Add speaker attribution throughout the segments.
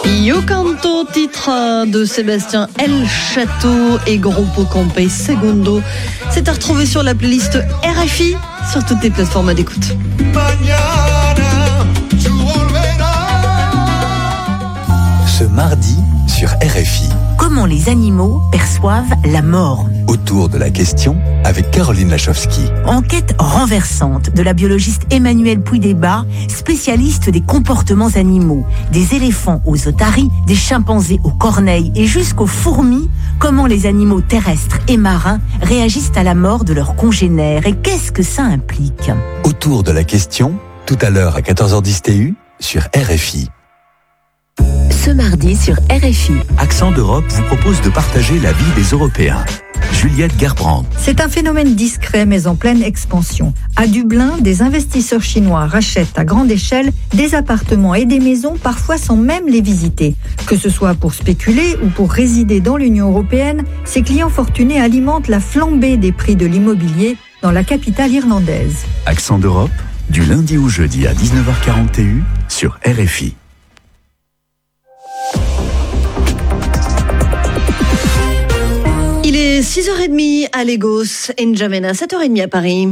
Speaker 1: Io canto, titre de Sébastien El Château et Grupo Compay Segundo. C'est à retrouver sur la playlist RFI sur toutes les plateformes d'écoute.
Speaker 2: Ce mardi sur RFI.
Speaker 3: Comment les animaux perçoivent la mort?
Speaker 2: Autour de la question avec Caroline Lachowski.
Speaker 3: Enquête renversante de la biologiste Emmanuelle Puydébat, spécialiste des comportements animaux. Des éléphants aux otaries, des chimpanzés aux corneilles et jusqu'aux fourmis, comment les animaux terrestres et marins réagissent à la mort de leurs congénères et qu'est-ce que ça implique?
Speaker 2: Autour de la question, tout à l'heure à 14h10 TU sur RFI.
Speaker 3: Ce mardi sur RFI.
Speaker 2: Accent d'Europe vous propose de partager la vie des Européens. Juliette Gerbrand.
Speaker 4: C'est un phénomène discret mais en pleine expansion. À Dublin, des investisseurs chinois rachètent à grande échelle des appartements et des maisons, parfois sans même les visiter. Que ce soit pour spéculer ou pour résider dans l'Union européenne, ces clients fortunés alimentent la flambée des prix de l'immobilier dans la capitale irlandaise.
Speaker 2: Accent d'Europe, du lundi au jeudi à 19h40 TU sur RFI.
Speaker 1: Il est 6h30 à Lagos, N'Djamena, 7h30 à Paris.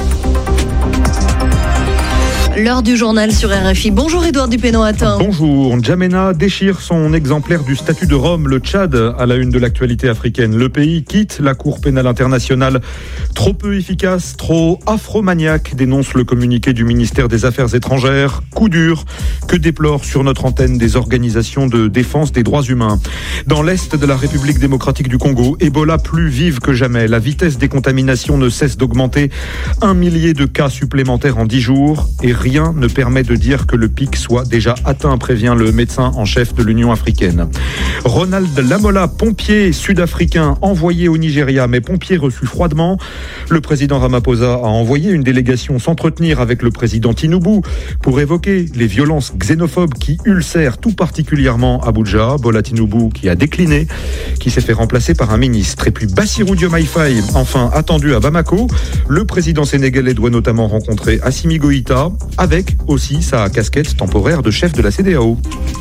Speaker 1: L'heure du journal sur RFI. Bonjour Édouard Dupénoatin.
Speaker 5: Bonjour. N'Djamena déchire son exemplaire du statut de Rome, le Tchad, à la une de l'actualité africaine. Le pays quitte la Cour pénale internationale. Trop peu efficace, trop afromaniaque, dénonce le communiqué du ministère des Affaires étrangères. Coup dur que déplorent sur notre antenne des organisations de défense des droits humains. Dans l'est de la République démocratique du Congo, Ebola plus vive que jamais. La vitesse des contaminations ne cesse d'augmenter. 1 millier de cas supplémentaires en 10 jours et rien ne permet de dire que le pic soit déjà atteint, prévient le médecin en chef de l'Union africaine. Ronald Lamola, pompier sud-africain envoyé au Nigeria, mais pompier reçu froidement. Le président Ramaphosa a envoyé une délégation s'entretenir avec le président Tinubu pour évoquer les violences xénophobes qui ulcèrent tout particulièrement Abuja. Bola Tinubu qui a décliné, qui s'est fait remplacer par un ministre. Et puis Bassirou Diomaye Faye, enfin attendu à Bamako. Le président sénégalais doit notamment rencontrer Assimi Goïta, avec aussi sa casquette temporaire de chef de la CEDEAO.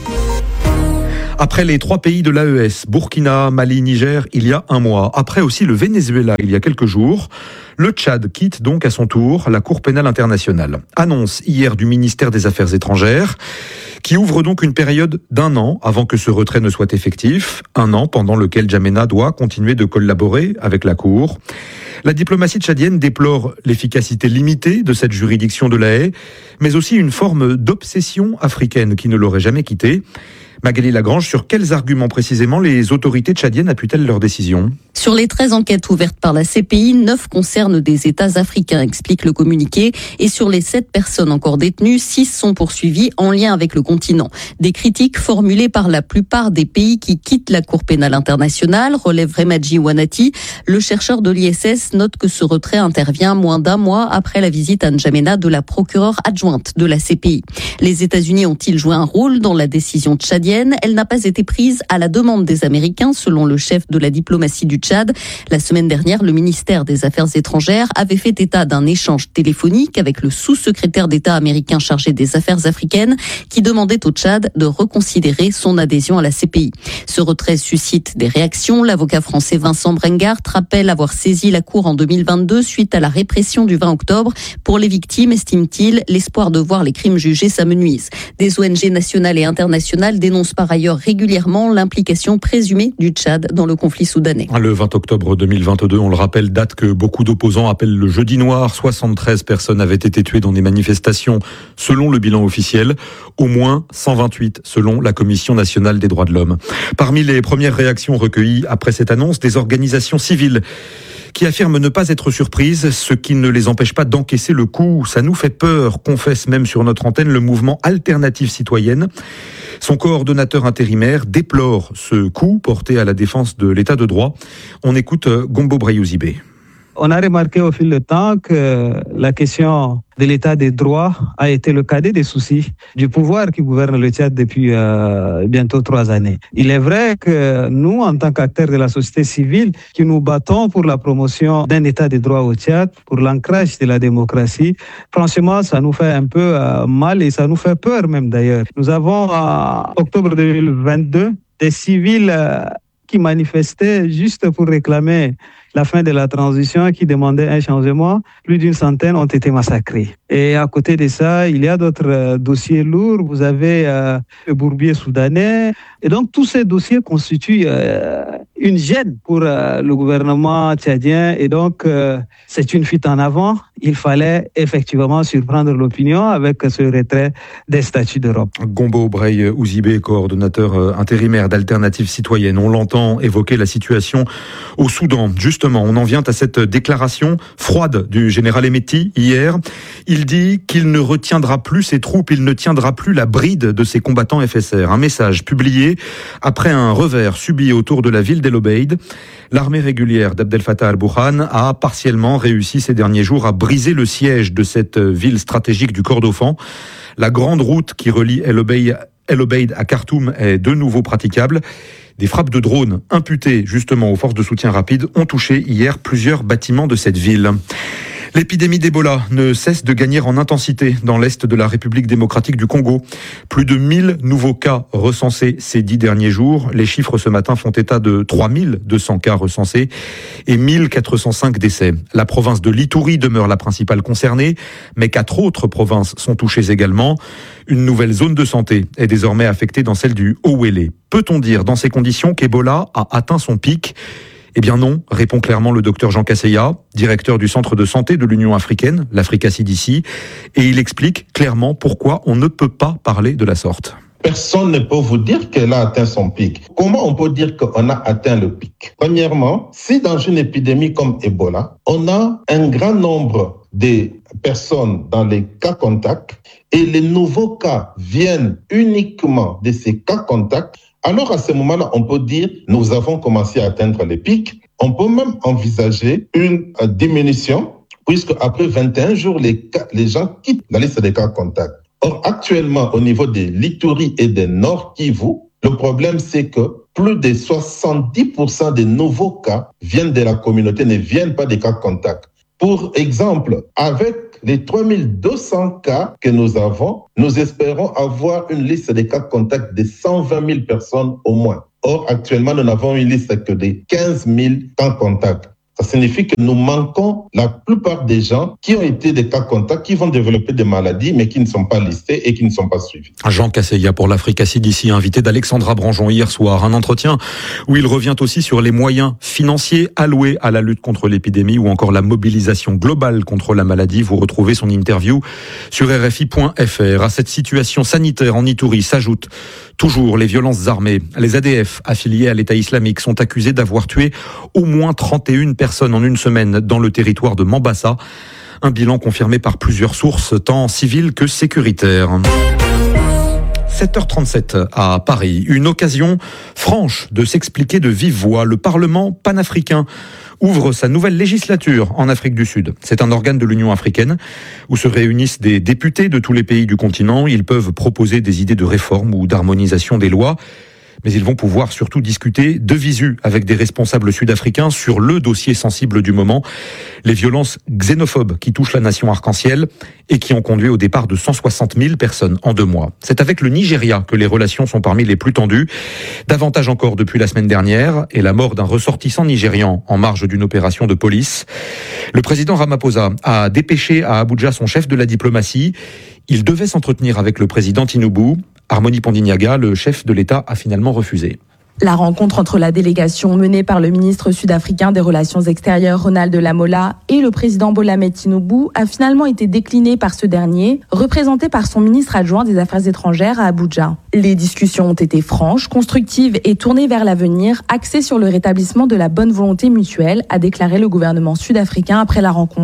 Speaker 5: Après les 3 pays de l'AES, Burkina, Mali, Niger, il y a un mois. Après aussi le Venezuela, il y a quelques jours. Le Tchad quitte donc à son tour la Cour pénale internationale. Annonce hier du ministère des Affaires étrangères, qui ouvre donc une période d'1 an avant que ce retrait ne soit effectif. 1 an pendant lequel N'Djamena doit continuer de collaborer avec la Cour. La diplomatie tchadienne déplore l'efficacité limitée de cette juridiction de La Haye, mais aussi une forme d'obsession africaine qui ne l'aurait jamais quittée. Magali Lagrange, sur quels arguments précisément les autorités tchadiennes appuient-elles leur décision ?
Speaker 1: Sur les 13 enquêtes ouvertes par la CPI, 9 concernent des États africains, explique le communiqué. Et sur les 7 personnes encore détenues, 6 sont poursuivies en lien avec le continent. Des critiques formulées par la plupart des pays qui quittent la Cour pénale internationale, relève Remadji Wanati. Le chercheur de l'ISS note que ce retrait intervient moins d'1 mois après la visite à N'Djamena de la procureure adjointe de la CPI. Les États-Unis ont-ils joué un rôle dans la décision tchadienne ? Elle n'a pas été prise à la demande des Américains, selon le chef de la diplomatie du Tchad. La semaine dernière, le ministère des Affaires étrangères avait fait état d'un échange téléphonique avec le sous-secrétaire d'État américain chargé des affaires africaines qui demandait au Tchad de reconsidérer son adhésion à la CPI. Ce retrait suscite des réactions. L'avocat français Vincent Brengart rappelle avoir saisi la Cour en 2022 suite à la répression du 20 octobre. Pour les victimes, estime-t-il, l'espoir de voir les crimes jugés s'amenuise. Des ONG nationales et internationales dénoncent par ailleurs régulièrement l'implication présumée du Tchad dans le conflit soudanais.
Speaker 5: Le 20 octobre 2022, on le rappelle, date que beaucoup d'opposants appellent le jeudi noir. 73 personnes avaient été tuées dans des manifestations selon le bilan officiel. Au moins 128 selon la Commission nationale des droits de l'homme. Parmi les premières réactions recueillies après cette annonce, des organisations civiles qui affirment ne pas être surprises, ce qui ne les empêche pas d'encaisser le coup. Ça nous fait peur, confesse même sur notre antenne le mouvement Alternative Citoyenne. Son coordonnateur intérimaire déplore ce coup porté à la défense de l'état de droit. On écoute Gombo Brayuzibé.
Speaker 6: On a remarqué au fil du temps que la question de l'état des droits a été le cadet des soucis du pouvoir qui gouverne le Tchad depuis bientôt 3 années. Il est vrai que nous, en tant qu'acteurs de la société civile, qui nous battons pour la promotion d'un état des droits au Tchad, pour l'ancrage de la démocratie, franchement, ça nous fait un peu mal et ça nous fait peur même d'ailleurs. Nous avons en octobre 2022 des civils qui manifestaient juste pour réclamer la fin de la transition, qui demandaient un changement. Plus d'une centaine ont été massacrés. Et à côté de ça, il y a d'autres dossiers lourds. Vous avez le bourbier soudanais. Et donc, tous ces dossiers constituent une gêne pour le gouvernement tchadien. Et donc, c'est une fuite en avant. Il fallait effectivement surprendre l'opinion avec ce retrait des statuts d'Europe.
Speaker 5: Gombo Brey Ouzibé, coordonnateur intérimaire d'Alternative Citoyenne. On l'entend évoquer la situation au Soudan. Justement, on en vient à cette déclaration froide du général Hemeti hier. Il dit qu'il ne retiendra plus ses troupes, il ne tiendra plus la bride de ses combattants FSR. Un message publié après un revers subi autour de la ville d'El Obeid. L'armée régulière d'Abdel Fattah al-Burhan a partiellement réussi ces derniers jours à briser le siège de cette ville stratégique du Kordofan. La grande route qui relie El Obeid à Khartoum est de nouveau praticable. Des frappes de drones imputées justement aux forces de soutien rapide ont touché hier plusieurs bâtiments de cette ville. L'épidémie d'Ebola ne cesse de gagner en intensité dans l'est de la République démocratique du Congo. Plus de 1000 nouveaux cas recensés ces 10 derniers jours. Les chiffres ce matin font état de 3200 cas recensés et 1405 décès. La province de l'Ituri demeure la principale concernée, mais 4 autres provinces sont touchées également. Une nouvelle zone de santé est désormais affectée dans celle du Haut-Wélé. Peut-on dire dans ces conditions qu'Ebola a atteint son pic ? Eh bien non, répond clairement le docteur Jean Kasseya, directeur du centre de santé de l'Union africaine, l'Africa CDC, et il explique clairement pourquoi on ne peut pas parler de la sorte.
Speaker 7: Personne ne peut vous dire qu'elle a atteint son pic. Comment on peut dire qu'on a atteint le pic ? Premièrement, si dans une épidémie comme Ebola, on a un grand nombre de personnes dans les cas contacts et les nouveaux cas viennent uniquement de ces cas contacts, alors à ce moment-là, on peut dire nous avons commencé à atteindre les pics. On peut même envisager une diminution, puisque après 21 jours, les gens quittent la liste des cas contacts. Or, actuellement, au niveau de l'Ituri et des Nord Kivu, le problème, c'est que plus de 70% des nouveaux cas viennent de la communauté, ne viennent pas des cas contacts. Pour exemple, avec les 3200 cas que nous avons, nous espérons avoir une liste de cas contacts de 120 000 personnes au moins. Or, actuellement, nous n'avons une liste que de 15 000 cas contacts. Ça signifie que nous manquons la plupart des gens qui ont été des cas contacts, qui vont développer des maladies, mais qui ne sont pas listés et qui ne sont pas suivis.
Speaker 5: Jean Kasseya pour l'Africa CDC, invité d'Alexandra Branjon hier soir. Un entretien où il revient aussi sur les moyens financiers alloués à la lutte contre l'épidémie ou encore la mobilisation globale contre la maladie. Vous retrouvez son interview sur RFI.fr. À cette situation sanitaire en Ituri s'ajoutent toujours les violences armées. Les ADF affiliés à l'État islamique sont accusés d'avoir tué au moins 31 personnes en une semaine dans le territoire de Mambasa. Un bilan confirmé par plusieurs sources, tant civiles que sécuritaires. 7h37 à Paris. Une occasion franche de s'expliquer de vive voix. Le Parlement panafricain ouvre sa nouvelle législature en Afrique du Sud. C'est un organe de l'Union africaine où se réunissent des députés de tous les pays du continent. Ils peuvent proposer des idées de réforme ou d'harmonisation des lois. Mais ils vont pouvoir surtout discuter de visu avec des responsables sud-africains sur le dossier sensible du moment, les violences xénophobes qui touchent la nation arc-en-ciel et qui ont conduit au départ de 160 000 personnes en 2 mois. C'est avec le Nigeria que les relations sont parmi les plus tendues, davantage encore depuis la semaine dernière et la mort d'un ressortissant nigérian en marge d'une opération de police. Le président Ramaphosa a dépêché à Abuja son chef de la diplomatie. Il devait s'entretenir avec le président Tinubu. Harmonie Pandiniaga, le chef de l'État, a finalement refusé.
Speaker 8: La rencontre entre la délégation menée par le ministre sud-africain des Relations extérieures Ronald Lamola et le président Bola Ahmed Tinubu a finalement été déclinée par ce dernier, représenté par son ministre adjoint des Affaires étrangères à Abuja. Les discussions ont été franches, constructives et tournées vers l'avenir, axées sur le rétablissement de la bonne volonté mutuelle, a déclaré le gouvernement sud-africain après la rencontre.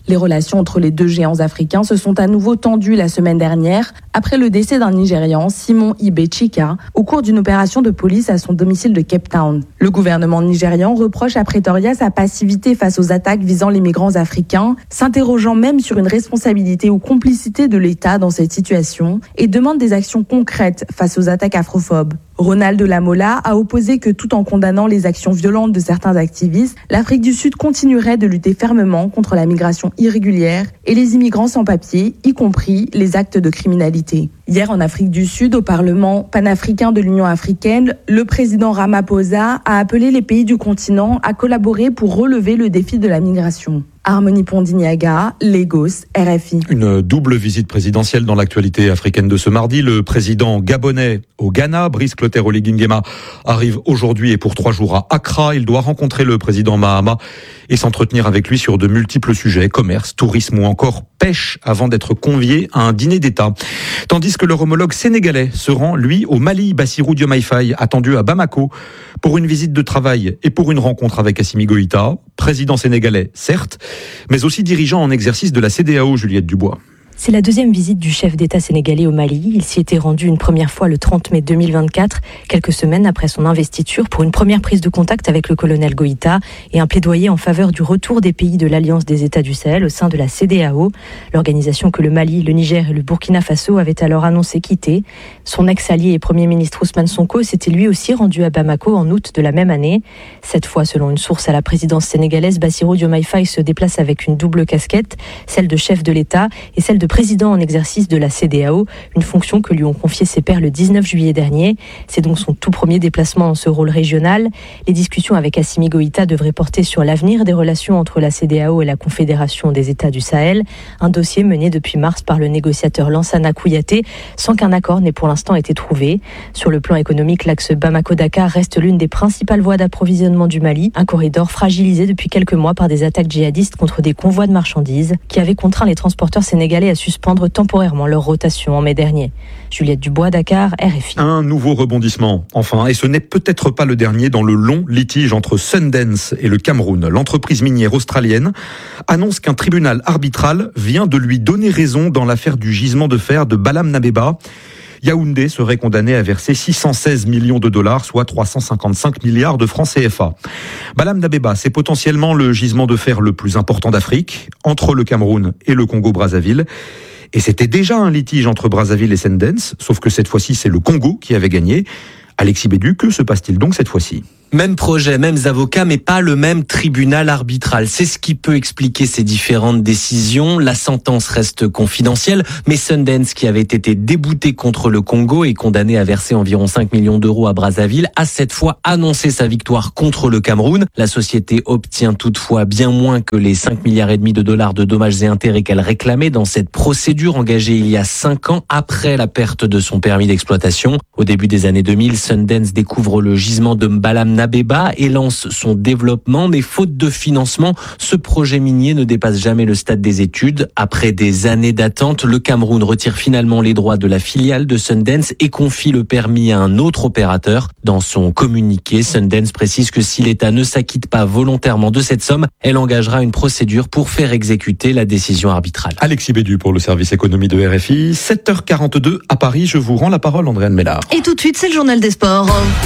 Speaker 8: Les relations entre les deux géants africains se sont à nouveau tendues la semaine dernière après le décès d'un Nigérian, Simon Ibechika, au cours d'une opération de police à son domicile de Cape Town. Le gouvernement nigérian reproche à Pretoria sa passivité face aux attaques visant les migrants africains, s'interrogeant même sur une responsabilité ou complicité de l'État dans cette situation et demande des actions concrètes face aux attaques afrophobes. Ronald Lamola a opposé que tout en condamnant les actions violentes de certains activistes, l'Afrique du Sud continuerait de lutter fermement contre la migration irrégulière et les immigrants sans papier, y compris les actes de criminalité. Hier en Afrique du Sud, au Parlement panafricain de l'Union africaine, le président Ramaphosa a appelé les pays du continent à collaborer pour relever le défi de la migration. Harmonie Pondiniaga, Lagos, RFI.
Speaker 5: Une double visite présidentielle dans l'actualité africaine de ce mardi. Le président gabonais au Ghana, Brice Clotaire Oligui Nguema, arrive aujourd'hui et pour 3 jours à Accra. Il doit rencontrer le président Mahama et s'entretenir avec lui sur de multiples sujets, commerce, tourisme ou encore pêche, avant d'être convié à un dîner d'État. Tandis que leur homologue sénégalais se rend, lui, au Mali. Bassirou Diomaye Faye, attendu à Bamako pour une visite de travail et pour une rencontre avec Assimi Goïta, président sénégalais, certes, mais aussi dirigeant en exercice de la CEDEAO, Juliette Dubois.
Speaker 9: C'est la deuxième visite du chef d'État sénégalais au Mali. Il s'y était rendu une première fois le 30 mai 2024, quelques semaines après son investiture, pour une première prise de contact avec le colonel Goïta et un plaidoyer en faveur du retour des pays de l'Alliance des États du Sahel au sein de la CEDEAO, l'organisation que le Mali, le Niger et le Burkina Faso avaient alors annoncé quitter. Son ex-allié et Premier ministre Ousmane Sonko s'était lui aussi rendu à Bamako en août de la même année. Cette fois, selon une source à la présidence sénégalaise, Bassirou Diomaye Faye se déplace avec une double casquette, celle de chef de l'État et celle de président en exercice de la CEDEAO, une fonction que lui ont confiée ses pairs le 19 juillet dernier. C'est donc son tout premier déplacement dans ce rôle régional. Les discussions avec Assimi Goïta devraient porter sur l'avenir des relations entre la CEDEAO et la Confédération des États du Sahel, un dossier mené depuis mars par le négociateur Lansana Kouyaté, sans qu'un accord n'ait pour l'instant été trouvé. Sur le plan économique, l'axe Bamako-Dakar reste l'une des principales voies d'approvisionnement du Mali, un corridor fragilisé depuis quelques mois par des attaques djihadistes contre des convois de marchandises qui avaient contraint les transporteurs sénégalais à suspendre temporairement leur rotation en mai dernier. Juliette Dubois, Dakar, RFI.
Speaker 5: Un nouveau rebondissement, enfin, et ce n'est peut-être pas le dernier dans le long litige entre Sundance et le Cameroun. L'entreprise minière australienne annonce qu'un tribunal arbitral vient de lui donner raison dans l'affaire du gisement de fer de Balam Nabeba. Yaoundé serait condamné à verser 616 millions de dollars, soit 355 milliards de francs CFA. Balam Nabeba, c'est potentiellement le gisement de fer le plus important d'Afrique, entre le Cameroun et le Congo-Brazzaville. Et c'était déjà un litige entre Brazzaville et Sundance, sauf que cette fois-ci, c'est le Congo qui avait gagné. Alexis Bédu, que se passe-t-il donc cette fois-ci ?
Speaker 10: Même projet, mêmes avocats, mais pas le même tribunal arbitral. C'est ce qui peut expliquer ces différentes décisions. La sentence reste confidentielle, mais Sundance, qui avait été débouté contre le Congo et condamné à verser environ 5 millions d'euros à Brazzaville, a cette fois annoncé sa victoire contre le Cameroun. La société obtient toutefois bien moins que les 5,5 milliards de dollars de dommages et intérêts qu'elle réclamait dans cette procédure engagée il y a 5 ans après la perte de son permis d'exploitation. Au début des années 2000, Sundance découvre le gisement de Balam Nabeba et lance son développement, mais faute de financement, ce projet minier ne dépasse jamais le stade des études. Après des années d'attente, le Cameroun retire finalement les droits de la filiale de Sundance et confie le permis à un autre opérateur. Dans son communiqué, Sundance précise que si l'État ne s'acquitte pas volontairement de cette somme, elle engagera une procédure pour faire exécuter la décision arbitrale.
Speaker 5: Alexis Bédu pour le service économie de RFI. 7h42 à Paris, je vous rends la parole, Andréane Mélard.
Speaker 1: Et tout de suite, c'est le journal des sports.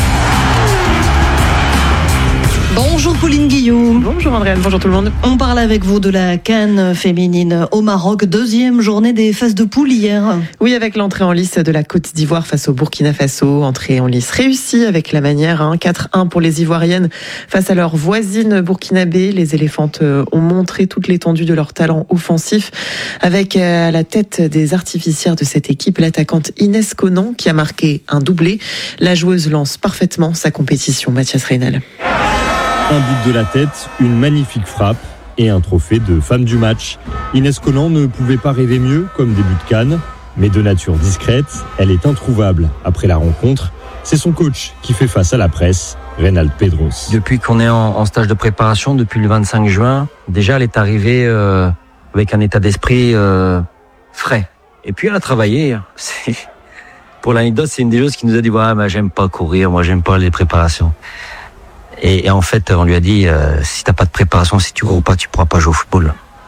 Speaker 1: Bonjour Pauline Guillou.
Speaker 11: Bonjour Andréane, bonjour tout le monde.
Speaker 1: On parle avec vous de la CAN féminine au Maroc. Deuxième journée des phases de poule hier.
Speaker 11: Oui, avec l'entrée en lice de la Côte d'Ivoire face au Burkina Faso. Entrée en lice réussie avec la manière. 4-1 pour les Ivoiriennes face à leur voisine burkinabé. Les éléphantes ont montré toute l'étendue de leur talent offensif avec à la tête des artificières de cette équipe l'attaquante Inès Conan qui a marqué un doublé. La joueuse lance parfaitement sa compétition. Mathias Reynal.
Speaker 12: Un but de la tête, une magnifique frappe et un trophée de femme du match. Inès Conan ne pouvait pas rêver mieux comme début de CAN, mais de nature discrète, elle est introuvable après la rencontre. C'est son coach qui fait face à la presse, Reynald Pedros.
Speaker 13: Depuis qu'on est en stage de préparation, depuis le 25 juin, déjà elle est arrivée avec un état d'esprit frais. Et puis elle a travaillé. Pour l'anecdote, c'est une des choses qui nous a dit « j'aime pas courir, moi j'aime pas les préparations ». Et en fait, on lui a dit, si t'as pas de préparation, si tu cours pas, tu pourras pas jouer au football.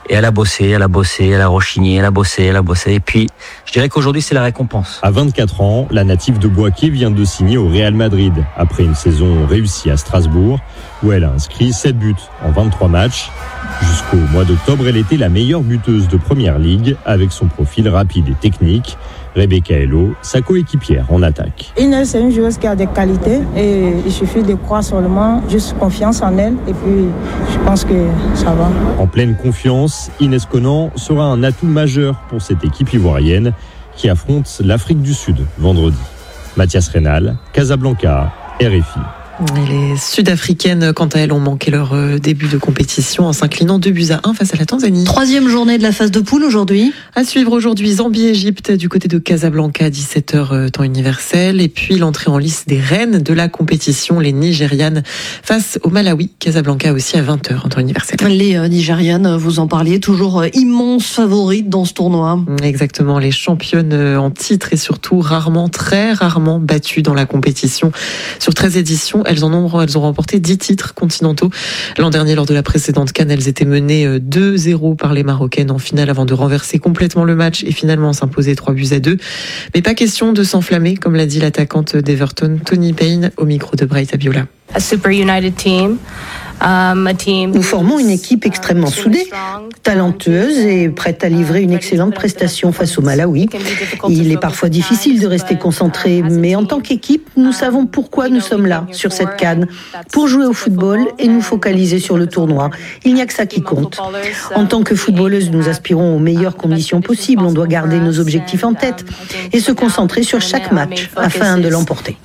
Speaker 13: Et elle a bossé, elle a rechigné, elle a bossé. Et puis, je dirais qu'aujourd'hui, c'est la récompense.
Speaker 12: À 24 ans, la native de Boaké vient de signer au Real Madrid après une saison réussie à Strasbourg où elle a inscrit 7 buts en 23 matchs. Jusqu'au mois d'octobre, elle était la meilleure buteuse de Première Ligue avec son profil rapide et technique. Rebecca Hello, sa coéquipière en attaque.
Speaker 14: Inès, c'est une joueuse qui a des qualités et il suffit de croire seulement, juste confiance en elle et puis je pense que ça va.
Speaker 12: En pleine confiance, Inès Conan sera un atout majeur pour cette équipe ivoirienne qui affronte l'Afrique du Sud vendredi. Mathias Reynal, Casablanca, RFI.
Speaker 11: Et les Sud-Africaines, quant à elles, ont manqué leur début de compétition en s'inclinant 2-1 face à la Tanzanie.
Speaker 1: 3e journée de la phase de poule aujourd'hui.
Speaker 11: À suivre aujourd'hui, Zambie-Égypte du côté de Casablanca, 17h temps universel. Et puis l'entrée en lice des reines de la compétition, les Nigérianes face au Malawi. Casablanca aussi à 20h en temps universel.
Speaker 1: Les Nigérianes, vous en parliez, toujours immenses favorites dans ce tournoi.
Speaker 11: Exactement, les championnes en titre et surtout très rarement battues dans la compétition. Sur 13 éditions, elles ont remporté 10 titres continentaux. L'an dernier, lors de la précédente CAN, elles étaient menées 2-0 par les Marocaines en finale avant de renverser complètement le match et finalement s'imposer 3-2. Mais pas question de s'enflammer, comme l'a dit l'attaquante d'Everton, Tony Payne, au micro de Bright Abiola.
Speaker 15: A super united team.
Speaker 16: Nous formons une équipe extrêmement soudée, talentueuse et prête à livrer une excellente prestation face au Malawi. Il est parfois difficile de rester concentré, mais en tant qu'équipe, nous savons pourquoi nous sommes là, sur cette CAN, pour jouer au football et nous focaliser sur le tournoi. Il n'y a que ça qui compte. En tant que footballeuse, nous aspirons aux meilleures conditions possibles. On doit garder nos objectifs en tête et se concentrer sur chaque match afin de l'emporter.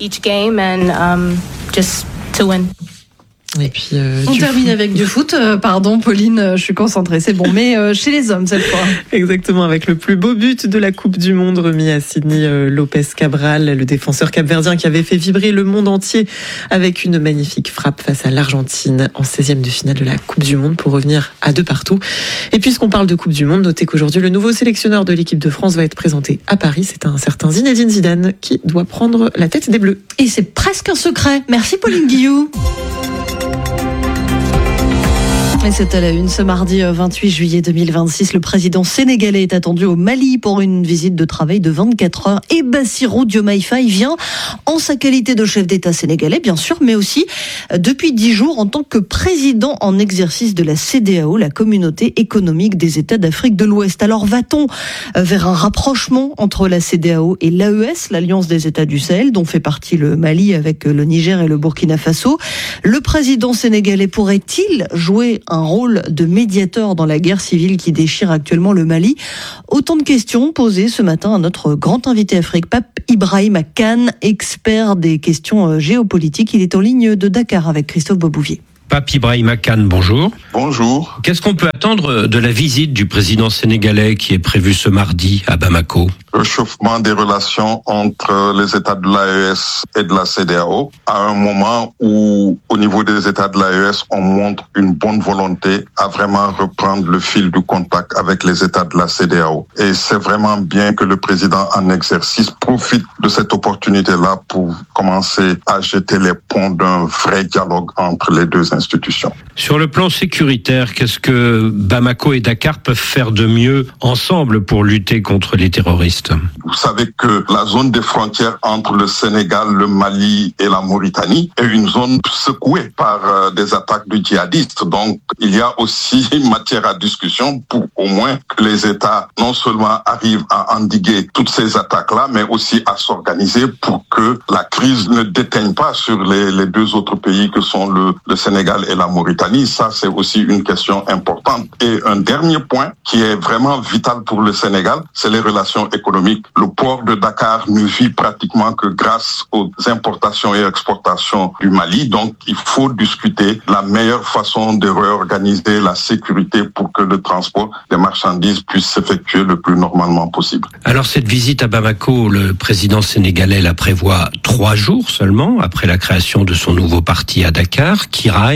Speaker 11: Et puis,
Speaker 1: on termine avec du foot. Pardon, Pauline, je suis concentrée, c'est bon. Mais chez les hommes cette fois.
Speaker 11: Exactement, avec le plus beau but de la Coupe du Monde remis à Sydney Lopez Cabral, le défenseur capverdien qui avait fait vibrer le monde entier avec une magnifique frappe face à l'Argentine en 16e de finale de la Coupe du Monde pour revenir à 2-2. Et puisqu'on parle de Coupe du Monde, notez qu'aujourd'hui le nouveau sélectionneur de l'équipe de France va être présenté à Paris. C'est un certain Zinedine Zidane qui doit prendre la tête des Bleus.
Speaker 1: Et c'est presque un secret. Merci Pauline Guillou. Et c'est à la une ce mardi 28 juillet 2026. Le président sénégalais est attendu au Mali pour une visite de travail de 24 heures. Et Bassirou Diomaye Faye vient en sa qualité de chef d'État sénégalais, bien sûr, mais aussi depuis 10 jours en tant que président en exercice de la CEDEAO, la communauté économique des États d'Afrique de l'Ouest. Alors va-t-on vers un rapprochement entre la CEDEAO et l'AES, l'Alliance des États du Sahel, dont fait partie le Mali avec le Niger et le Burkina Faso? Le président sénégalais pourrait-il jouer un rôle de médiateur dans la guerre civile qui déchire actuellement le Mali? Autant de questions posées ce matin à notre grand invité Afrique, Pape Ibrahima Kane, expert des questions géopolitiques. Il est en ligne de Dakar avec Christophe Bobouvier.
Speaker 17: Pape Ibrahima Kane, bonjour.
Speaker 18: Bonjour.
Speaker 17: Qu'est-ce qu'on peut attendre de la visite du président sénégalais qui est prévue ce mardi à Bamako?
Speaker 18: Réchauffement des relations entre les États de l'AES et de la CEDEAO à un moment où, au niveau des États de l'AES, on montre une bonne volonté à vraiment reprendre le fil du contact avec les États de la CEDEAO. Et c'est vraiment bien que le président en exercice profite de cette opportunité-là pour commencer à jeter les ponts d'un vrai dialogue entre les deux institutions.
Speaker 17: Sur le plan sécuritaire, qu'est-ce que Bamako et Dakar peuvent faire de mieux ensemble pour lutter contre les terroristes?
Speaker 18: Vous savez que la zone des frontières entre le Sénégal, le Mali et la Mauritanie est une zone secouée par des attaques de djihadistes. Donc, il y a aussi matière à discussion pour au moins que les États non seulement arrivent à endiguer toutes ces attaques-là, mais aussi à s'organiser pour que la crise ne déteigne pas sur les deux autres pays que sont le Sénégal et la Mauritanie. Ça, c'est aussi une question importante. Et un dernier point qui est vraiment vital pour le Sénégal, c'est les relations économiques. Le port de Dakar ne vit pratiquement que grâce aux importations et exportations du Mali. Donc, il faut discuter la meilleure façon de réorganiser la sécurité pour que le transport des marchandises puisse s'effectuer le plus normalement possible.
Speaker 17: Alors, cette visite à Bamako, le président sénégalais la prévoit 3 jours seulement après la création de son nouveau parti à Dakar, Kiraï.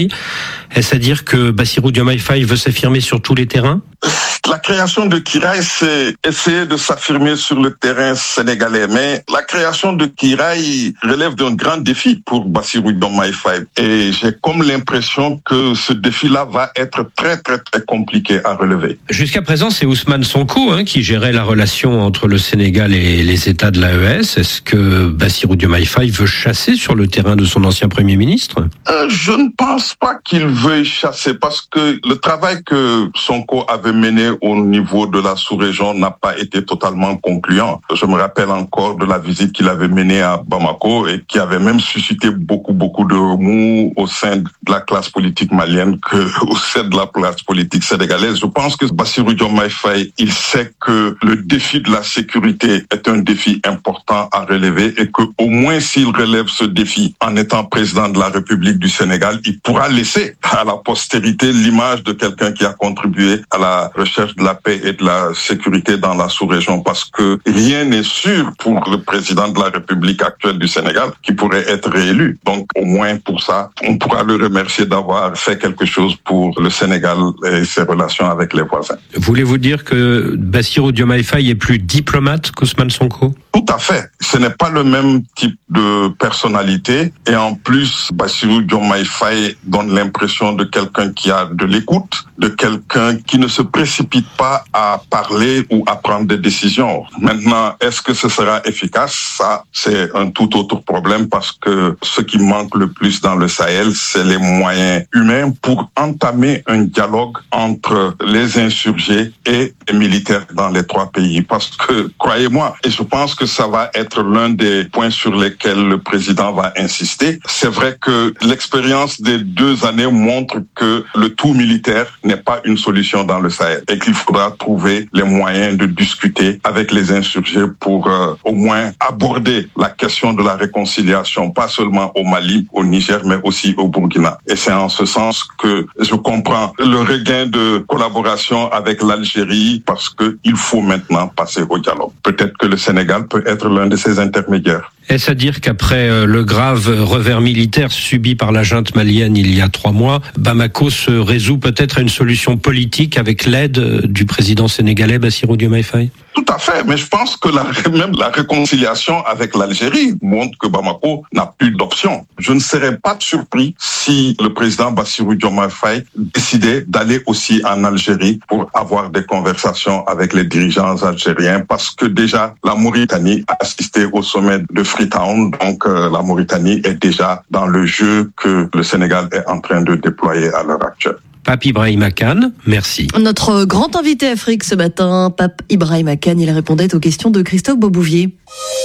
Speaker 17: Faye. Est-ce à dire que Bassirou Diomaye Faye veut s'affirmer sur tous les terrains ?
Speaker 18: La création de Kiraï, c'est essayer de s'affirmer sur le terrain sénégalais. Mais la création de Kiraï relève d'un grand défi pour Bassirou Diomaye Faye. Et j'ai comme l'impression que ce défi-là va être très, très, très compliqué à relever.
Speaker 17: Jusqu'à présent, c'est Ousmane Sonko qui gérait la relation entre le Sénégal et les États de l'AES. Est-ce que Bassirou Diomaye Faye veut chasser sur le terrain de son ancien Premier ministre ?
Speaker 18: Je ne pense pas qu'il veuille chasser parce que le travail que Sonko avait mené au niveau de la sous-région n'a pas été totalement concluant. Je me rappelle encore de la visite qu'il avait menée à Bamako et qui avait même suscité beaucoup de remous au sein de la classe politique malienne qu'au sein de la classe politique sénégalaise. Je pense que Bassirou Diomaye Faye, il sait que le défi de la sécurité est un défi important à relever et que au moins s'il relève ce défi en étant président de la République du Sénégal, il pourra laisser à la postérité l'image de quelqu'un qui a contribué à la recherche de la paix et de la sécurité dans la sous-région parce que rien n'est sûr pour le président de la République actuelle du Sénégal qui pourrait être réélu. Donc au moins pour ça, on pourra le remercier d'avoir fait quelque chose pour le Sénégal et ses relations avec les voisins.
Speaker 17: Voulez-vous dire que Bassirou Diomaye Faye est plus diplomate qu'Ousmane Sonko ?
Speaker 18: Tout à fait. Ce n'est pas le même type de personnalité et en plus, Bassirou Diomaye Faye donne l'impression de quelqu'un qui a de l'écoute, de quelqu'un qui ne se précipite pas à parler ou à prendre des décisions. Maintenant, est-ce que ce sera efficace ? Ça, c'est un tout autre problème parce que ce qui manque le plus dans le Sahel, c'est les moyens humains pour entamer un dialogue entre les insurgés et les militaires dans les trois pays. Parce que, croyez-moi, et je pense que ça va être l'un des points sur lesquels le président va insister, c'est vrai que l'expérience des 2 années montre que le tout militaire n'est pas une solution dans le Sahel et qu'il faudra trouver les moyens de discuter avec les insurgés pour au moins aborder la question de la réconciliation, pas seulement au Mali, au Niger, mais aussi au Burkina. Et c'est en ce sens que je comprends le regain de collaboration avec l'Algérie parce qu'il faut maintenant passer au dialogue. Peut-être que le Sénégal peut être l'un de ces intermédiaires.
Speaker 17: Est-ce à dire qu'après le grave revers militaire subi par la junte malienne il y a 3 mois, Bamako se résout peut-être à une solution politique avec l'aide du président sénégalais Bassirou Diomaye Faye ?
Speaker 18: Tout à fait, mais je pense que même la réconciliation avec l'Algérie montre que Bamako n'a plus d'option. Je ne serais pas surpris si le président Bassirou Diomaye Faye décidait d'aller aussi en Algérie pour avoir des conversations avec les dirigeants algériens parce que déjà la Mauritanie a assisté au sommet de Freetown, donc la Mauritanie est déjà dans le jeu que le Sénégal est en train de déployer à l'heure actuelle.
Speaker 17: Pape Ibrahima Kane, merci.
Speaker 19: Notre grand invité Afrique ce matin, Pape Ibrahima Kane, il répondait aux questions de Christophe Beaubouvier.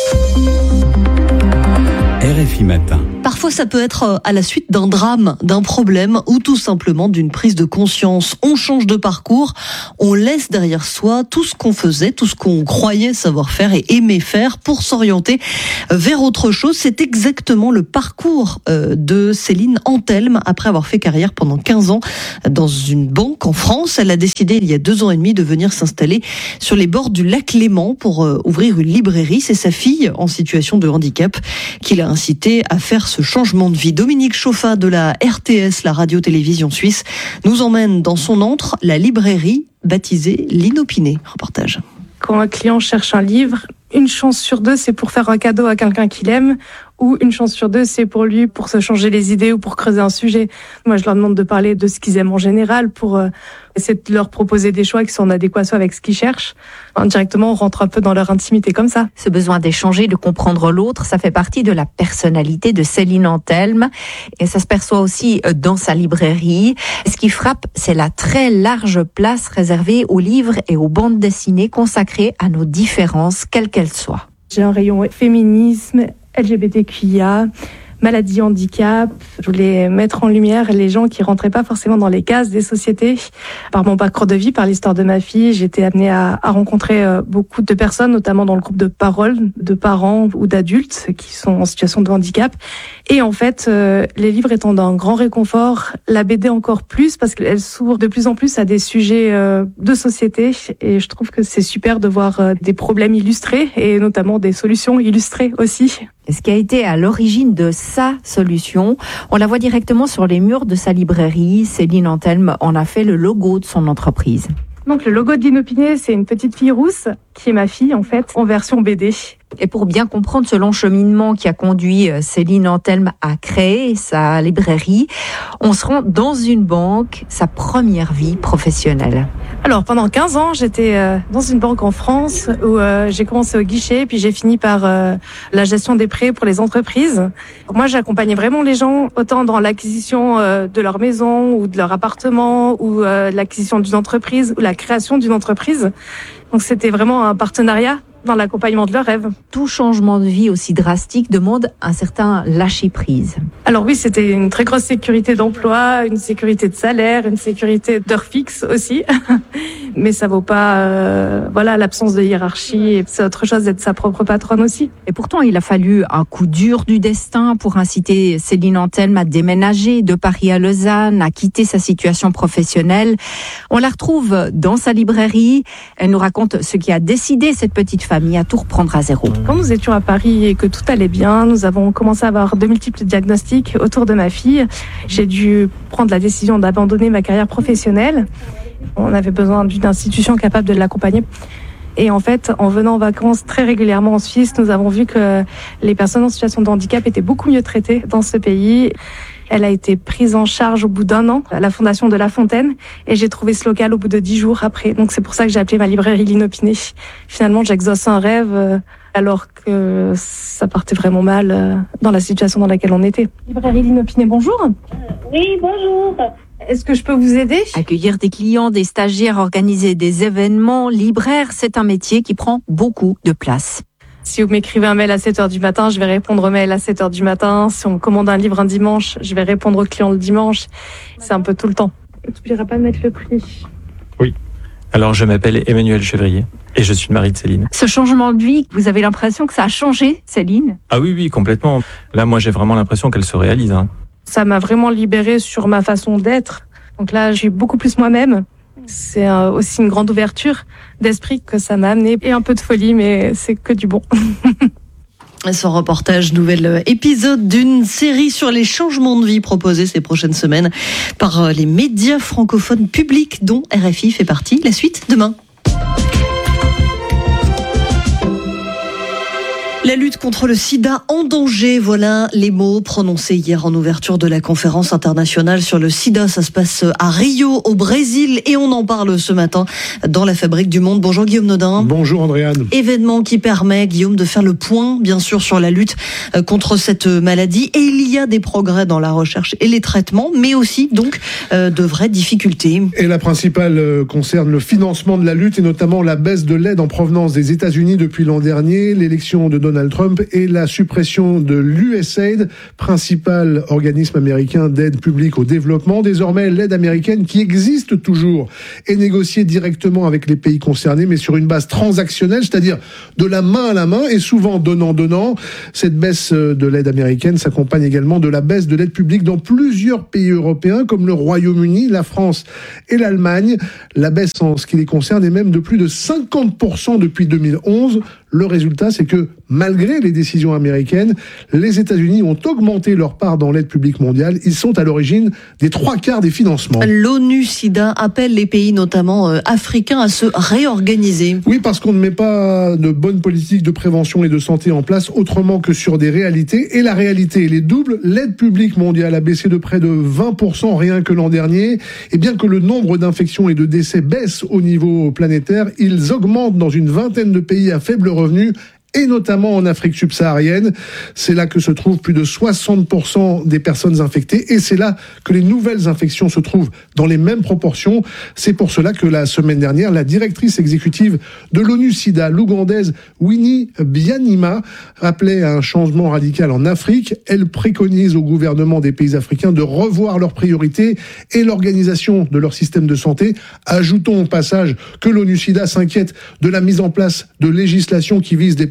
Speaker 2: RFI Matin.
Speaker 19: Parfois, ça peut être à la suite d'un drame, d'un problème ou tout simplement d'une prise de conscience. On change de parcours, on laisse derrière soi tout ce qu'on faisait, tout ce qu'on croyait savoir faire et aimer faire pour s'orienter vers autre chose. C'est exactement le parcours de Céline Antelme. Après avoir fait carrière pendant 15 ans dans une banque en France, elle a décidé il y a 2 ans et demi de venir s'installer sur les bords du lac Léman pour ouvrir une librairie. C'est sa fille en situation de handicap qui l'a incité à faire ce changement de vie. Dominique Chauffat de la RTS, la radio-télévision suisse, nous emmène dans son antre, la librairie baptisée l'Inopiné. Reportage.
Speaker 15: Quand un client cherche un livre, 1 chance sur 2, c'est pour faire un cadeau à quelqu'un qu'il aime, ou 1 chance sur 2, c'est pour lui, pour se changer les idées ou pour creuser un sujet. Moi, je leur demande de parler de ce qu'ils aiment en général pour essayer de leur proposer des choix qui sont en adéquation avec ce qu'ils cherchent. Indirectement, on rentre un peu dans leur intimité comme ça.
Speaker 20: Ce besoin d'échanger, de comprendre l'autre, ça fait partie de la personnalité de Céline Antelme et ça se perçoit aussi dans sa librairie. Ce qui frappe, c'est la très large place réservée aux livres et aux bandes dessinées consacrées à nos différences, quelles qu'elles soient.
Speaker 15: J'ai un rayon féminisme, LGBTQIA, maladie, handicap. Je voulais mettre en lumière les gens qui rentraient pas forcément dans les cases des sociétés. Par mon parcours de vie, par l'histoire de ma fille, j'ai été amenée à rencontrer beaucoup de personnes, notamment dans le groupe de parole, de parents ou d'adultes qui sont en situation de handicap Et en fait, les livres étant d'un grand réconfort, la BD encore plus, parce qu'elle s'ouvre de plus en plus à des sujets de société. Et je trouve que c'est super de voir des problèmes illustrés, et notamment des solutions illustrées aussi.
Speaker 20: Ce qui a été à l'origine de sa solution, on la voit directement sur les murs de sa librairie. Céline Anthelme en a fait le logo de son entreprise.
Speaker 15: Donc le logo d'Inopiné, c'est une petite fille rousse, qui est ma fille en fait, en version BD.
Speaker 20: Et pour bien comprendre ce long cheminement qui a conduit Céline Anthelme à créer sa librairie, on se rend dans une banque, sa première vie professionnelle.
Speaker 15: Alors pendant 15 ans, j'étais dans une banque en France où j'ai commencé au guichet, puis j'ai fini par la gestion des prêts pour les entreprises. Moi, j'accompagnais vraiment les gens autant dans l'acquisition de leur maison ou de leur appartement ou l'acquisition d'une entreprise ou la création d'une entreprise. Donc c'était vraiment un partenariat dans l'accompagnement de leurs rêves.
Speaker 20: Tout changement de vie aussi drastique demande un certain lâcher-prise.
Speaker 15: Alors oui, c'était une très grosse sécurité d'emploi, une sécurité de salaire, une sécurité d'heures fixes aussi. Mais ça vaut pas l'absence de hiérarchie. C'est autre chose d'être sa propre patronne aussi.
Speaker 20: Et pourtant, il a fallu un coup dur du destin pour inciter Céline Anthelme à déménager de Paris à Lausanne, à quitter sa situation professionnelle. On la retrouve dans sa librairie. Elle nous raconte ce qui a décidé cette petite famille à tout reprendre à zéro.
Speaker 15: Quand nous étions à Paris et que tout allait bien, nous avons commencé à avoir de multiples diagnostics autour de ma fille. J'ai dû prendre la décision d'abandonner ma carrière professionnelle. On avait besoin d'une institution capable de l'accompagner. Et en fait, en venant en vacances très régulièrement en Suisse, nous avons vu que les personnes en situation de handicap étaient beaucoup mieux traitées dans ce pays. Elle a été prise en charge au bout d'1 an à la Fondation de La Fontaine et j'ai trouvé ce local au bout de 10 jours après. Donc c'est pour ça que j'ai appelé ma librairie l'Inopiné. Finalement, j'exauce un rêve alors que ça partait vraiment mal dans la situation dans laquelle on était. Librairie l'Inopiné, bonjour.
Speaker 21: Oui, bonjour.
Speaker 15: Est-ce que je peux vous aider ?
Speaker 20: Accueillir des clients, des stagiaires, organiser des événements, libraire, c'est un métier qui prend beaucoup de place.
Speaker 15: Si vous m'écrivez un mail à 7h du matin, je vais répondre au mail à 7h du matin. Si on commande un livre un dimanche, je vais répondre au client le dimanche. C'est un peu tout le temps. Tu n'oublieras pas de mettre le prix.
Speaker 22: Oui. Alors, je m'appelle Emmanuel Chevrier et je suis le mari de Céline.
Speaker 20: Ce changement de vie, vous avez l'impression que ça a changé, Céline ?
Speaker 22: Ah oui, complètement. Là, moi, j'ai vraiment l'impression qu'elle se réalise.
Speaker 15: Ça m'a vraiment libérée sur ma façon d'être. Donc là, je suis beaucoup plus moi-même. C'est aussi une grande ouverture d'esprit que ça m'a amené. Et un peu de folie, mais c'est que du bon.
Speaker 19: Son reportage, nouvel épisode d'une série sur les changements de vie proposés ces prochaines semaines par les médias francophones publics dont RFI fait partie. La suite demain. La lutte contre le sida en danger, voilà les mots prononcés hier en ouverture de la conférence internationale sur le sida. Ça se passe à Rio, au Brésil, et on en parle ce matin dans la Fabrique du Monde. Bonjour Guillaume Nodin.
Speaker 23: Bonjour Andréane.
Speaker 19: Événement qui permet, Guillaume, de faire le point, bien sûr, sur la lutte contre cette maladie. Et il y a des progrès dans la recherche et les traitements, mais aussi donc de vraies difficultés.
Speaker 23: Et la principale concerne le financement de la lutte et notamment la baisse de l'aide en provenance des États-Unis depuis l'an dernier, l'élection de Donald Trump et la suppression de l'USAID, principal organisme américain d'aide publique au développement. Désormais, l'aide américaine qui existe toujours est négociée directement avec les pays concernés, mais sur une base transactionnelle, c'est-à-dire de la main à la main et souvent donnant-donnant. Cette baisse de l'aide américaine s'accompagne également de la baisse de l'aide publique dans plusieurs pays européens comme le Royaume-Uni, la France et l'Allemagne. La baisse en ce qui les concerne est même de plus de 50% depuis 2011. Le résultat, c'est que malgré les décisions américaines, les États-Unis ont augmenté leur part dans l'aide publique mondiale. Ils sont à l'origine des 3/4 des financements.
Speaker 19: L'ONU-SIDA appelle les pays, notamment africains, à se réorganiser.
Speaker 23: Oui, parce qu'on ne met pas de bonnes politiques de prévention et de santé en place autrement que sur des réalités. Et la réalité, elle est double. L'aide publique mondiale a baissé de près de 20% rien que l'an dernier. Et bien que le nombre d'infections et de décès baisse au niveau planétaire, ils augmentent dans une vingtaine de pays à faible revenu, et notamment en Afrique subsaharienne. C'est là que se trouvent plus de 60% des personnes infectées, et c'est là que les nouvelles infections se trouvent dans les mêmes proportions. C'est pour cela que la semaine dernière, la directrice exécutive de l'ONU-SIDA, l'ougandaise Winnie Byanyima, appelait à un changement radical en Afrique. Elle préconise au gouvernement des pays africains de revoir leurs priorités et l'organisation de leur système de santé. Ajoutons au passage que l'ONU-SIDA s'inquiète de la mise en place de législation qui vise des personnes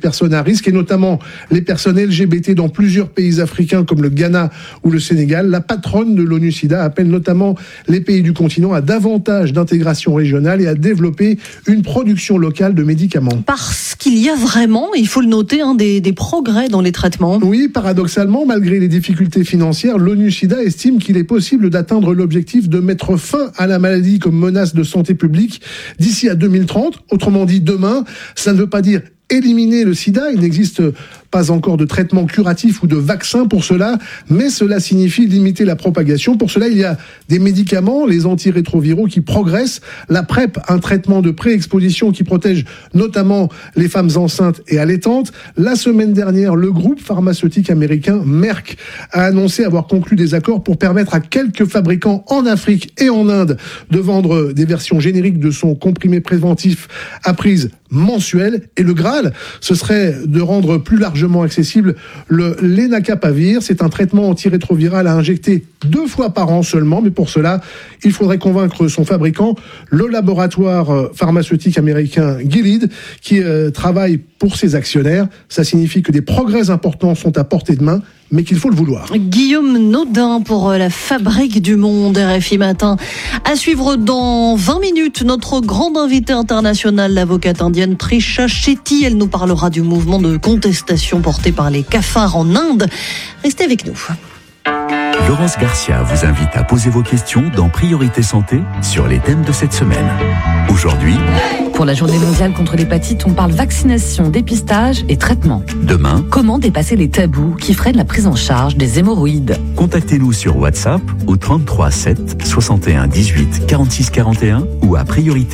Speaker 23: personnes à risque et notamment les personnes LGBT dans plusieurs pays africains comme le Ghana ou le Sénégal. La patronne de l'ONU-SIDA appelle notamment les pays du continent à davantage d'intégration régionale et à développer une production locale de médicaments.
Speaker 19: Parce qu'il y a vraiment, il faut le noter, des progrès dans les traitements.
Speaker 23: Oui, paradoxalement, malgré les difficultés financières, l'ONU-SIDA estime qu'il est possible d'atteindre l'objectif de mettre fin à la maladie comme menace de santé publique d'ici à 2030. Autrement dit, demain, ça ne veut pas dire éliminer le sida, il n'existe pas encore de traitement curatif ou de vaccin pour cela, mais cela signifie limiter la propagation. Pour cela, il y a des médicaments, les antirétroviraux qui progressent, la PrEP, un traitement de pré-exposition qui protège notamment les femmes enceintes et allaitantes. La semaine dernière, le groupe pharmaceutique américain Merck a annoncé avoir conclu des accords pour permettre à quelques fabricants en Afrique et en Inde de vendre des versions génériques de son comprimé préventif à prise mensuelle. Et le Graal, ce serait de rendre plus largement accessible le Lenacapavir. C'est un traitement antirétroviral à injecter 2 fois par an seulement, mais pour cela, il faudrait convaincre son fabricant, le laboratoire pharmaceutique américain Gilead, qui travaille pour ses actionnaires. Ça signifie que des progrès importants sont à portée de main, mais qu'il faut le vouloir.
Speaker 19: Guillaume Naudin pour la Fabrique du Monde, RFI Matin. À suivre dans 20 minutes, notre grande invitée internationale, l'avocate indienne Trisha Shetty. Elle nous parlera du mouvement de contestation porté par les cafards en Inde. Restez avec nous.
Speaker 2: Laurence Garcia vous invite à poser vos questions dans Priorité Santé sur les thèmes de cette semaine. Aujourd'hui,
Speaker 3: pour la journée mondiale contre l'hépatite, on parle vaccination, dépistage et traitement.
Speaker 2: Demain,
Speaker 3: comment dépasser les tabous qui freinent la prise en charge des hémorroïdes?
Speaker 2: Contactez-nous sur WhatsApp au 33 7 61 18 46 41 ou à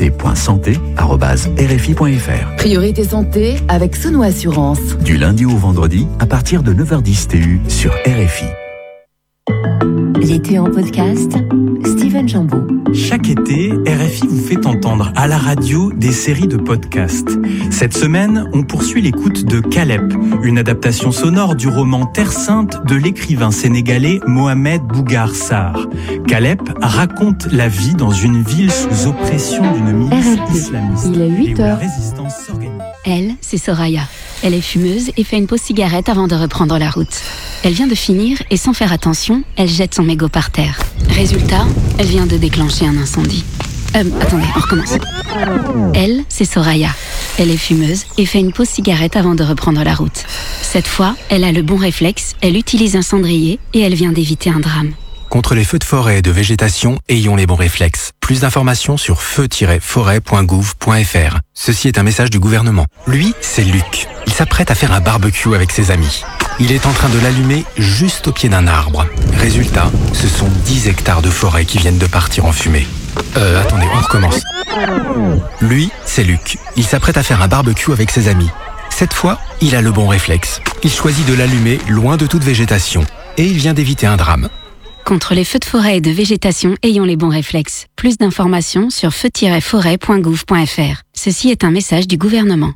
Speaker 2: priorité.santé@rfi.fr.
Speaker 3: Priorité Santé avec Sono Assurance.
Speaker 2: Du lundi au vendredi à partir de 9h10 TU sur RFI.
Speaker 4: L'été en podcast, Steven Jambeau.
Speaker 6: Chaque été, RFI vous fait entendre à la radio des séries de podcasts. Cette semaine, on poursuit l'écoute de Calep, une adaptation sonore du roman Terre Sainte de l'écrivain sénégalais Mohamed Bougar Sarr. Calep raconte la vie dans une ville sous oppression d'une milice islamiste.
Speaker 4: Il est 8h.
Speaker 24: Elle, c'est Soraya. Elle est fumeuse et fait une pause cigarette avant de reprendre la route. Elle vient de finir et sans faire attention, elle jette son mégot par terre. Résultat, elle vient de déclencher un incendie. Attendez, on recommence. Elle, c'est Soraya. Elle est fumeuse et fait une pause cigarette avant de reprendre la route. Cette fois, elle a le bon réflexe, elle utilise un cendrier et elle vient d'éviter un drame.
Speaker 25: Contre les feux de forêt et de végétation, ayons les bons réflexes. Plus d'informations sur feu-forêt.gouv.fr. Ceci est un message du gouvernement. Lui, c'est Luc. Il s'apprête à faire un barbecue avec ses amis. Il est en train de l'allumer juste au pied d'un arbre. Résultat, ce sont 10 hectares de forêt qui viennent de partir en fumée. Attendez, on recommence. Lui, c'est Luc. Il s'apprête à faire un barbecue avec ses amis. Cette fois, il a le bon réflexe. Il choisit de l'allumer loin de toute végétation. Et il vient d'éviter un drame.
Speaker 24: Contre les feux de forêt et de végétation, ayons les bons réflexes. Plus d'informations sur feu-forêt.gouv.fr. Ceci est un message du gouvernement.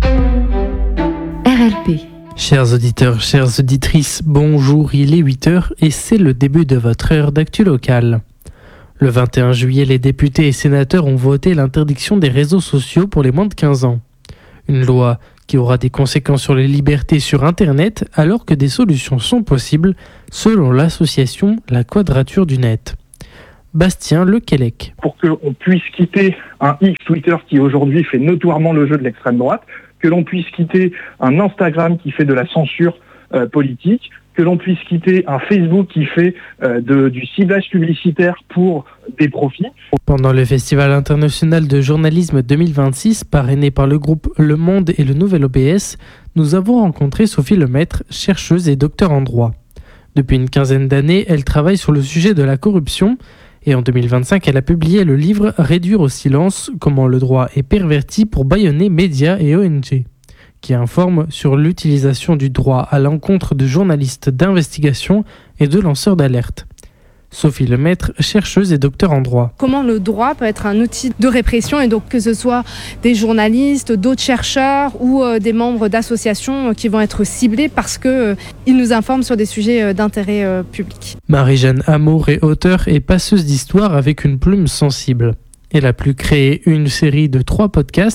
Speaker 4: RLP.
Speaker 26: Chers auditeurs, chères auditrices, bonjour, il est 8h et c'est le début de votre heure d'actu locale. Le 21 juillet, les députés et sénateurs ont voté l'interdiction des réseaux sociaux pour les moins de 15 ans. Une loi qui aura des conséquences sur les libertés sur Internet, alors que des solutions sont possibles, selon l'association La Quadrature du Net. Bastien Lequelec.
Speaker 27: Pour qu'on puisse quitter un X Twitter qui aujourd'hui fait notoirement le jeu de l'extrême droite, que l'on puisse quitter un Instagram qui fait de la censure politique, que l'on puisse quitter un Facebook qui fait du ciblage publicitaire pour des profits.
Speaker 26: Pendant le Festival international de journalisme 2026, parrainé par le groupe Le Monde et le Nouvel OBS, nous avons rencontré Sophie Lemaître, chercheuse et docteur en droit. Depuis une quinzaine d'années, elle travaille sur le sujet de la corruption et en 2025, elle a publié le livre « Réduire au silence, comment le droit est perverti pour bâillonner médias et ONG », qui informe sur l'utilisation du droit à l'encontre de journalistes d'investigation et de lanceurs d'alerte. Sophie Lemaître, chercheuse et docteur en droit.
Speaker 28: Comment le droit peut être un outil de répression et donc que ce soit des journalistes, d'autres chercheurs ou des membres d'associations qui vont être ciblés parce qu'ils nous informent sur des sujets d'intérêt public.
Speaker 26: Marie-Jeanne Amour est auteure et passeuse d'histoire avec une plume sensible. Elle a pu créer une série de 3 podcasts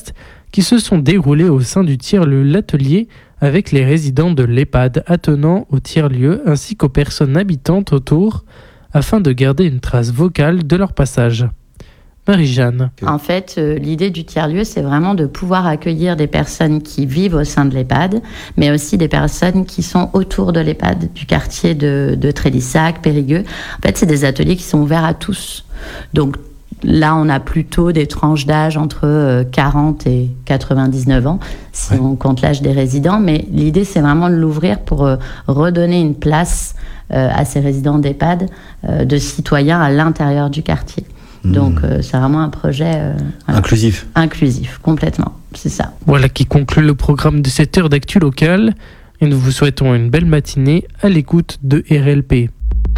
Speaker 26: qui se sont déroulés au sein du tiers-lieu L'Atelier avec les résidents de l'EHPAD attenant au tiers-lieu ainsi qu'aux personnes habitantes autour afin de garder une trace vocale de leur passage. Marie-Jeanne.
Speaker 5: En fait, l'idée du tiers-lieu, c'est vraiment de pouvoir accueillir des personnes qui vivent au sein de l'EHPAD, mais aussi des personnes qui sont autour de l'EHPAD, du quartier de Trélissac, Périgueux. En fait, c'est des ateliers qui sont ouverts à tous. Donc là, on a plutôt des tranches d'âge entre 40 et 99 ans, si on compte l'âge des résidents. Mais l'idée, c'est vraiment de l'ouvrir pour redonner une place à ces résidents d'EHPAD, de citoyens à l'intérieur du quartier. Donc c'est vraiment un projet
Speaker 7: inclusif.
Speaker 5: Inclusif, complètement, c'est ça.
Speaker 26: Voilà qui conclut le programme de cette heure d'actu locale et nous vous souhaitons une belle matinée à l'écoute de RLP.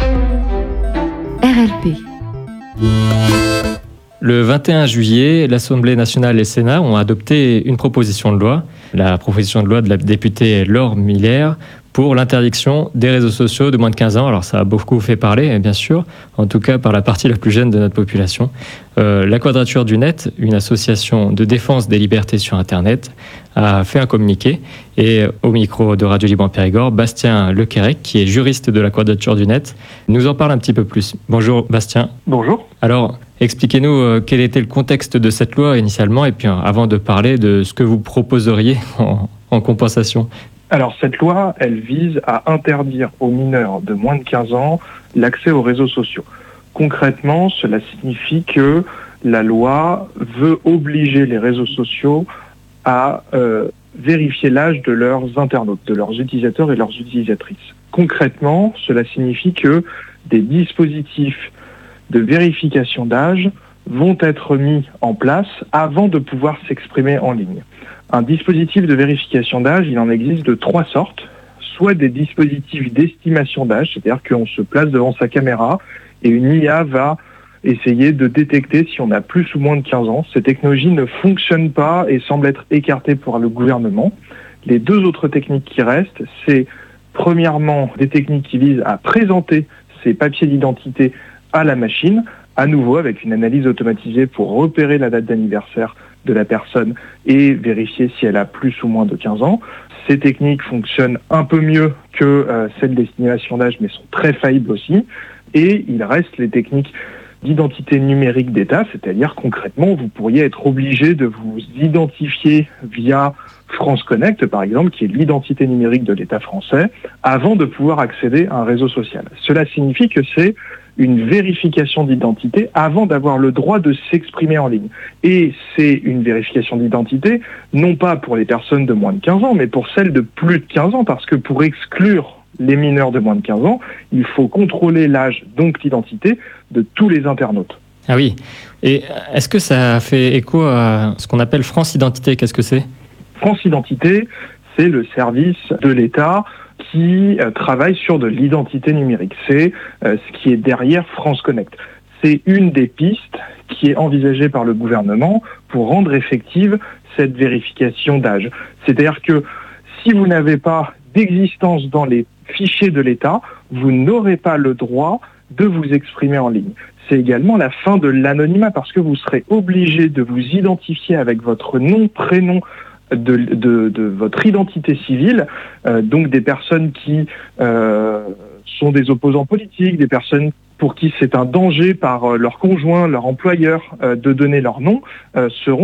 Speaker 4: RLP.
Speaker 22: Le 21 juillet, l'Assemblée nationale et le Sénat ont adopté une proposition de loi, la proposition de loi de la députée Laure Miller, pour l'interdiction des réseaux sociaux de moins de 15 ans. Alors ça a beaucoup fait parler, bien sûr, en tout cas par la partie la plus jeune de notre population. La Quadrature du Net, une association de défense des libertés sur Internet, a fait un communiqué. Et au micro de Radio Libre en Périgord, Bastien Lequérec, qui est juriste de la Quadrature du Net, nous en parle un petit peu plus. Bonjour Bastien.
Speaker 27: Bonjour.
Speaker 22: Alors, expliquez-nous quel était le contexte de cette loi initialement, et puis avant de parler de ce que vous proposeriez en compensation.
Speaker 27: Alors cette loi, elle vise à interdire aux mineurs de moins de 15 ans l'accès aux réseaux sociaux. Concrètement, cela signifie que la loi veut obliger les réseaux sociaux à vérifier l'âge de leurs internautes, de leurs utilisateurs et leurs utilisatrices. Concrètement, cela signifie que des dispositifs de vérification d'âge vont être mis en place avant de pouvoir s'exprimer en ligne. Un dispositif de vérification d'âge, il en existe de 3 sortes. Soit des dispositifs d'estimation d'âge, c'est-à-dire qu'on se place devant sa caméra et une IA va essayer de détecter si on a plus ou moins de 15 ans. Ces technologies ne fonctionnent pas et semblent être écartées par le gouvernement. Les 2 autres techniques qui restent, c'est premièrement des techniques qui visent à présenter ces papiers d'identité à la machine, à nouveau avec une analyse automatisée pour repérer la date d'anniversaire de la personne et vérifier si elle a plus ou moins de 15 ans. Ces techniques fonctionnent un peu mieux que celles d'estimation d'âge, mais sont très faillibles aussi. Et il reste les techniques d'identité numérique d'État, c'est-à-dire concrètement, vous pourriez être obligé de vous identifier via France Connect, par exemple, qui est l'identité numérique de l'État français, avant de pouvoir accéder à un réseau social. Cela signifie que c'est une vérification d'identité avant d'avoir le droit de s'exprimer en ligne. Et c'est une vérification d'identité, non pas pour les personnes de moins de 15 ans, mais pour celles de plus de 15 ans, parce que pour exclure les mineurs de moins de 15 ans, il faut contrôler l'âge, donc l'identité, de tous les internautes.
Speaker 22: Ah oui. Et est-ce que ça fait écho à ce qu'on appelle France Identité ? Qu'est-ce que c'est ?
Speaker 27: France Identité, c'est le service de l'État qui travaille sur de l'identité numérique. C'est ce qui est derrière France Connect. C'est une des pistes qui est envisagée par le gouvernement pour rendre effective cette vérification d'âge. C'est-à-dire que si vous n'avez pas d'existence dans les fichiers de l'État, vous n'aurez pas le droit de vous exprimer en ligne. C'est également la fin de l'anonymat parce que vous serez obligé de vous identifier avec votre nom, prénom, de votre identité civile, donc des personnes qui sont des opposants politiques, des personnes pour qui c'est un danger par leur conjoint, leur employeur de donner leur nom, seront